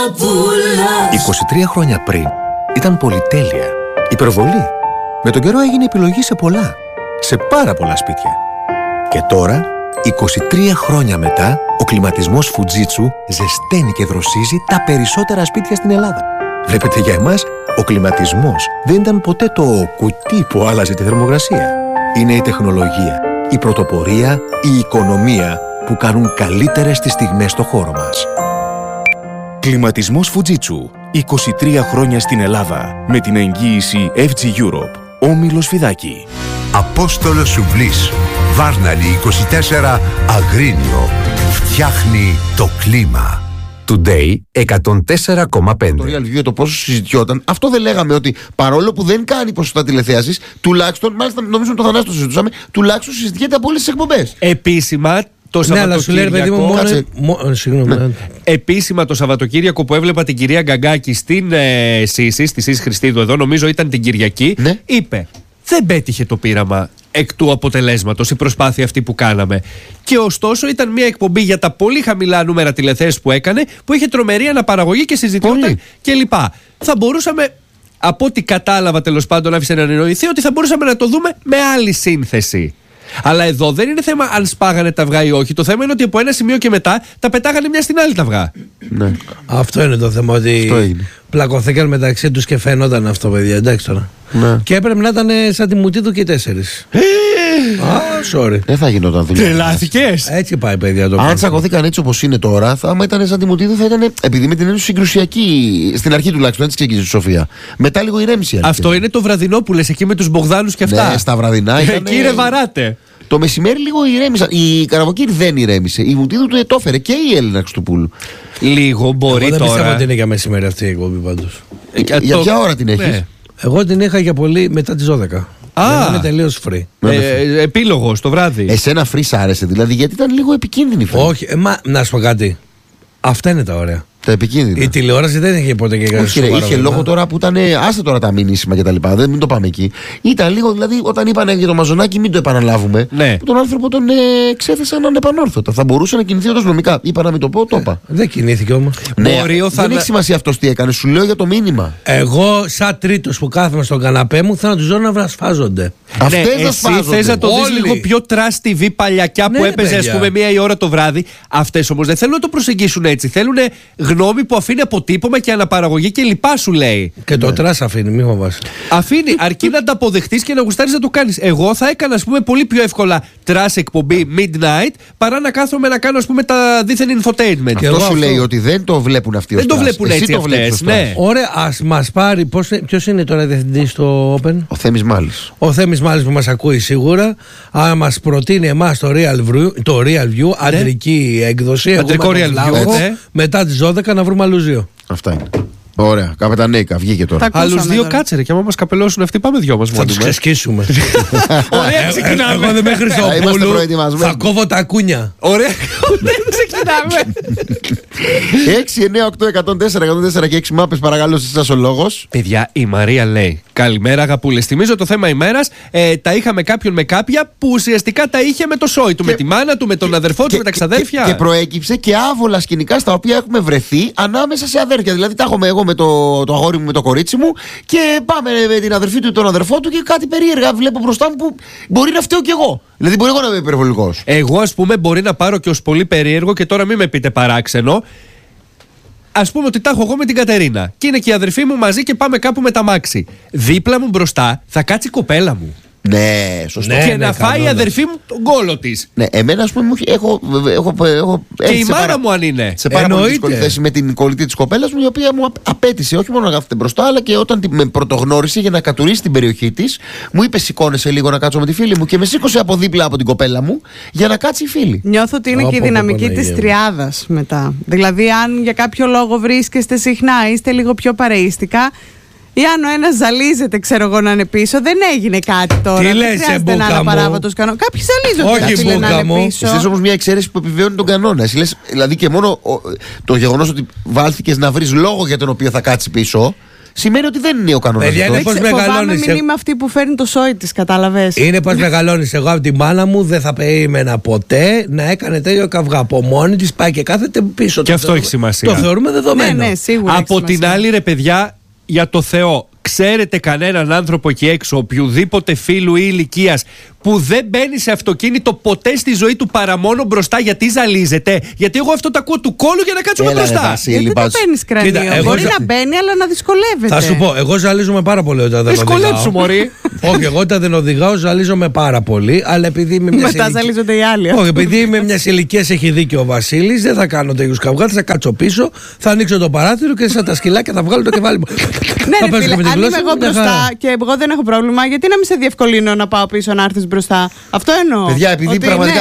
23 χρόνια πριν ήταν πολυτέλεια, υπερβολή. Με τον καιρό έγινε επιλογή σε πολλά, σε πάρα πολλά σπίτια. Και τώρα, 23 χρόνια μετά, ο κλιματισμός Fujitsu ζεσταίνει και δροσίζει τα περισσότερα σπίτια στην Ελλάδα. Βλέπετε, για εμάς, ο κλιματισμός δεν ήταν ποτέ το κουτί που άλλαζε τη θερμοκρασία. Είναι η τεχνολογία, η πρωτοπορία, η οικονομία που κάνουν καλύτερες τις στιγμές στο χώρο μας. Κλιματισμός Fujitsu. 23 χρόνια στην Ελλάδα. Με την εγγύηση FG Europe. Όμιλος Φιδάκη. Απόστολος Σουβλής. Βάρναλη 24, Αγρίνιο. Φτιάχνει το κλίμα. Today 104,5. Το Real View, το πόσο συζητιόταν, αυτό δεν λέγαμε ότι παρόλο που δεν κάνει ποσοστά τηλεθέασης, τουλάχιστον, μάλιστα νομίζω το Θανάση το συζητούσαμε, τουλάχιστον συζητιέται από όλες τις εκπομπές. Επίσημα το Σαββατοκύριακο. Επίσημα το Σαββατοκύριακο που έβλεπα την κυρία Γκαγκάκη στην ΣΥΣ, στη ΣΥΣ Χριστίδου εδώ, νομίζω ήταν την Κυριακή, ναι. Είπε δεν πέτυχε το πείραμα εκ του αποτελέσματος η προσπάθεια αυτή που κάναμε. Και ωστόσο ήταν μια εκπομπή για τα πολύ χαμηλά νούμερα τηλεθέασης που έκανε, που είχε τρομερή αναπαραγωγή και συζητιόταν κλπ. Θα μπορούσαμε, από ό,τι κατάλαβα τέλος πάντων, άφησε να εννοηθεί ότι θα μπορούσαμε να το δούμε με άλλη σύνθεση. Αλλά εδώ δεν είναι θέμα αν σπάγανε τα αυγά ή όχι. Το θέμα είναι ότι από ένα σημείο και μετά τα πετάγανε μια στην άλλη τα αυγά. Ναι. Αυτό είναι το θέμα. Ότι πλακωθήκαν μεταξύ τους και φαίνονταν αυτό, παιδιά. Εντάξει τώρα. Ναι. Και έπρεπε να ήταν σαν τη Μουτίδου και οι 4. Sorry. Δεν θα γινόταν δουλειά. Τρελάθηκες. Έτσι πάει, παιδιά. Αν τσακωθήκαν έτσι όπως είναι τώρα, άμα ήταν σαν τη Μουτίδου, θα ήταν. Επειδή με την ένωση συγκρουσιακή, στην αρχή τουλάχιστον, έτσι ξεκίνησε η Σοφία. Μετά λίγο ηρέμησε. Αυτό είναι το βραδινό που λες εκεί με τους Μπογδάνους και αυτά. Ναι, στα βραδινά. Εκεί ρεβαράτε. Το μεσημέρι λίγο ηρέμησαν. Η Καραβοκύρη δεν ηρέμησε. Η Μουτίδου του ετόφερε και η Έλληνα Χριστουπούλου. Λίγο μπορεί εγώ τώρα. Δεν πιστεύω ότι είναι για μεσημέρι αυτή η εκπομπή πάντως. Για ποια ώρα την έχεις? Ναι. Εγώ την είχα για πολύ μετά τις 12. Είναι τελείως free. Επίλογος το βράδυ. Εσένα free σ' άρεσε δηλαδή, γιατί ήταν λίγο επικίνδυνη free. Όχι, να σου πω κάτι. Αυτά είναι τα ωραία. Τα επικίνδυνα. Η τηλεόραση δεν είχε ποτέ και κάτι. Όχι, είχε λόγο τώρα που ήταν. Άστε τώρα τα μηνύσιμα και τα λοιπά. Μην το πάμε εκεί. Ήταν λίγο δηλαδή όταν είπαν για το Μαζονάκι, μην το επαναλάβουμε. Ναι. Που τον άνθρωπο τον ξέθεσαν ανεπανόρθωτα. Θα μπορούσε να κινηθεί όντως νομικά. Είπα να μην το πω, το είπα. Δεν κινήθηκε όμως. Ναι, δεν έχει σημασία αυτό τι έκανε. Σου λέω για το μήνυμα. Εγώ, σαν τρίτος που κάθομαι στον καναπέ μου, θα του ζω να βρασφάζονται. Αυτές ναι, εσύ θες να το δεις λίγο πιο Trash TV παλιακιά που έπαιζε, ας πούμε, 1 η ώρα το βράδυ. Αυτές όμως δεν θέλουν να το προσεγγίσουν έτσι. Θέλουν γνώμη που αφήνει αποτύπωμα και αναπαραγωγή και λοιπά, σου λέει. Και το τρας αφήνει, μη φοβάσαι. Αφήνει, αρκεί να τα αποδεχτείς και να γουστάρεις να το κάνεις. Εγώ θα έκανα, ας πούμε, πολύ πιο εύκολα τρας εκπομπή midnight παρά να κάθομαι να κάνω, ας πούμε, τα δίθεν infotainment. Αυτό σου λέει ότι δεν το βλέπουν αυτοί. Δεν το βλέπουν έτσι αυτές. Ναι. Ωραία, ας μας πάρει. Ποιος είναι τώρα διευθυντής στο Open? Ο Θέμης Μάλης. Ο Θέμης Μάλης που μας ακούει σίγουρα. Αν μας προτείνει εμάς το Real View, αντρική έκδοση. Αντρικό Real View. Μετά τις 12 να βρούμε άλλους 2. Αυτά είναι. Ωραία, καπετανέικα, βγήκε τώρα. Άλλους 2 κάτσερε και άμα μας καπελώσουν αυτοί, πάμε 2 μας θα τους ξεσκίσουμε. Ωραία, ξεκινάμε. Εγώ δεν με Χρυσοπούλου. Θα κόβω τα κούνια. Ωραία, δεν ξεκινάμε. 6, 9, 8, 104, 104 και 6 μάπες, παρακαλώ, σας ο λόγος. Παιδιά, η Μαρία λέει: καλημέρα, αγαπούλες. Θυμίζω το θέμα ημέρας. Τα είχα με κάποιον με κάποια που ουσιαστικά τα είχε με το σόι του, με τη μάνα του, με τον αδερφό του, με τα ξαδέρφια. Και προέκυψε και άβολα σκηνικά στα οποία έχουμε βρεθεί ανάμεσα σε αδέρφια. Δηλαδή τα έχουμε εγώ με το αγόρι μου, με το κορίτσι μου, και πάμε με την αδερφή του ή τον αδερφό του και κάτι περίεργα βλέπω μπροστά μου που μπορεί να φταίω κι εγώ. Δηλαδή μπορεί εγώ να είμαι υπερβολικός. Εγώ, ας πούμε, μπορεί να πάρω και ως πολύ περίεργο και τώρα μην με πείτε παράξενο. Ας πούμε ότι τα έχω εγώ με την Κατερίνα και είναι και η αδερφή μου μαζί και πάμε κάπου με τα μάξι. Δίπλα μου μπροστά θα κάτσει η κοπέλα μου. Ναι, σωστό. Και να φάει η αδερφή μου τον κόλο της. Ναι, εμένα, ας πούμε, έχω και η μάνα μου αν είναι. Σε πάρα πολύ δύσκολη θέση με την κολλητή της κοπέλας μου, η οποία μου απέτησε όχι μόνο να κάθεται μπροστά, αλλά και όταν με πρωτογνώρισε για να κατουρίσει την περιοχή της, μου είπε: σηκώνεσαι λίγο να κάτσω με τη φίλη μου, και με σήκωσε από δίπλα από την κοπέλα μου για να κάτσει η φίλη. Νιώθω ότι είναι και η δυναμική της τριάδας μετά. Δηλαδή, αν για κάποιο λόγο βρίσκεστε συχνά, είστε λίγο πιο παρεΐστικα. Ή αν ο ένας ζαλίζεται, ξέρω εγώ, να είναι πίσω, δεν έγινε κάτι τώρα. Τι λες, ένα άλλο παράβατος κανόνα. Κάποιοι ζαλίζονται. Όχι, μπουκα μου. Εσύ όμως μια εξαίρεση που επιβεβαιώνει τον κανόνα. Εσύ λες, δηλαδή και μόνο το γεγονός ότι βάλθηκες να βρεις λόγο για τον οποίο θα κάτσει πίσω, σημαίνει ότι δεν είναι ο κανόνας. Παιδιά, είναι πώς Φοβάμαι μεγαλώνεις. μην είμαι αυτή που φέρνει το σόι της, κατάλαβες. Είναι πως μεγαλώνεις. Εγώ από τη μάνα μου δεν θα περίμενα ποτέ να έκανε τέλειο καυγά. Από μόνη της πάει και κάθεται πίσω. Και αυτό έχει σημασία. Το θεωρούμε δεδομένο. Ναι, σίγουρα. Από έχει την σημασία. άλλη, ρε παιδιά, για το Θεό, ξέρετε κανέναν άνθρωπο εκεί έξω, οποιουδήποτε φίλου ή ηλικίας, που δεν μπαίνει σε αυτοκίνητο ποτέ στη ζωή του παρά μόνο μπροστά γιατί ζαλίζεται? Γιατί εγώ αυτό το ακούω του κόλου για να κάτσουμε μπροστά. Γιατί δεν παίρνει κρανίο. Κοίτα, εγώ Μπορεί ζα- να μπαίνει, αλλά να δυσκολεύεται. Θα σου πω, εγώ ζαλίζομαι πάρα πολύ όταν δεν οδηγάω. Δυσκολέψου, μωρή. Όχι, εγώ όταν δεν οδηγάω ζαλίζομαι πάρα πολύ, αλλά επειδή είμαι μια. Μετά ζαλίζονται οι άλλοι. Όχι, επειδή είμαι μια ηλικία, έχει δίκιο ο Βασίλης, δεν θα κάνω τέτοιου καυγάδες, θα κάτσω πίσω, θα ανοίξω το παράθυρο και σαν τα σκυλάκια θα βγάλω το κεφάλι μου. Ναι, Θα ρε πέσω φίλε, με τη αν γλώσσα είμαι μου, εγώ μια χαρά. μπροστά και εγώ δεν έχω πρόβλημα, γιατί να μην σε διευκολύνω να πάω πίσω να έρθει μπροστά? Αυτό εννοώ. Παιδιά, επειδή Ότι πραγματικά